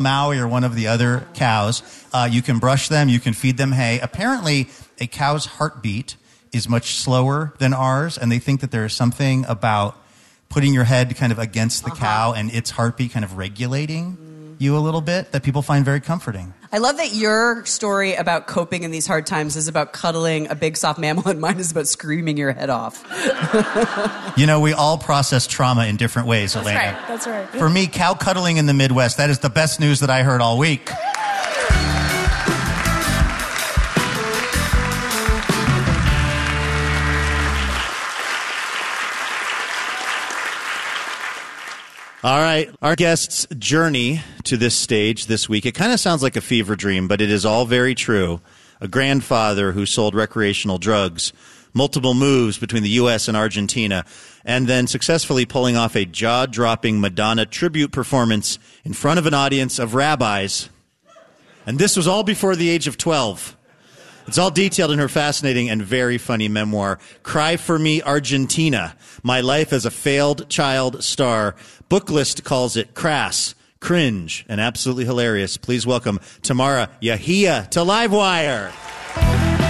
Maui or one of the other cows. You can brush them. You can feed them hay. Apparently, a cow's heartbeat is much slower than ours, and they think that there is something about putting your head kind of against the cow and its heartbeat kind of regulating you a little bit that people find very comforting. I love that your story about coping in these hard times is about cuddling a big soft mammal, and mine is about screaming your head off. You know, we all process trauma in different ways, Elena. That's right. For me, cow cuddling in the Midwest, that is the best news that I heard all week. All right, our guest's journey to this stage this week, it kind of sounds like a fever dream, but it is all very true. A grandfather who sold recreational drugs, multiple moves between the U.S. and Argentina, and then successfully pulling off a jaw-dropping Madonna tribute performance in front of an audience of rabbis. And this was all before the age of 12. It's all detailed in her fascinating and very funny memoir, Cry for Me, Argentina, My Life as a Failed Child Star. Booklist calls it crass, cringe, and absolutely hilarious. Please welcome Tamara Yahia to Livewire.